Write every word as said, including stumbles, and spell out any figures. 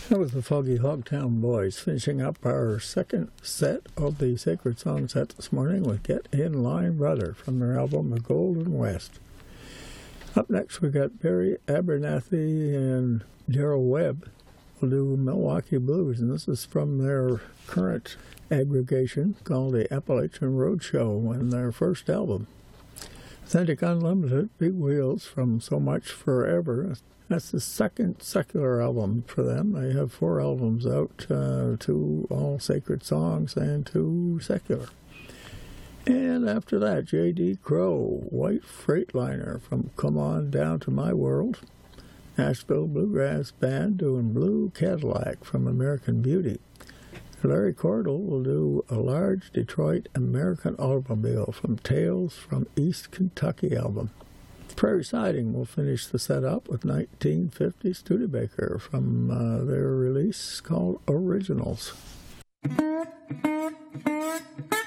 That was the Foggy Hogtown Boys, finishing up our second set of the Sacred Song set this morning with Get In Line Brother from their album The Golden West. Up next we got Barry Abernathy and Daryl Webb. We'll do Milwaukee Blues, and this is from their current aggregation called the Appalachian Roadshow and their first album. Authentic Unlimited, Big Wheels from So Much Forever. That's the second secular album for them. They have four albums out, uh, two all sacred songs and two secular. And after that, J D Crowe, White Freightliner from Come On Down to My World. Nashville Bluegrass Band doing Blue Cadillac from American Beauty. Larry Cordell will do A Large Detroit American Automobile from Tales from East Kentucky album. Prairie Siding will finish the set up with nineteen fifty Studebaker from uh, their release called Originals.